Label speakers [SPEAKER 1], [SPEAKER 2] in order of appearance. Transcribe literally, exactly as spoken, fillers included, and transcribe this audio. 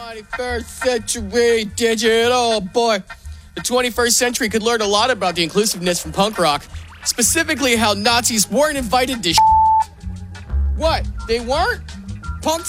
[SPEAKER 1] twenty-first century digital boy. The twenty-first century could learn a lot about the inclusiveness from punk rock. Specifically how Nazis weren't invited to sh- What? They weren't? Punks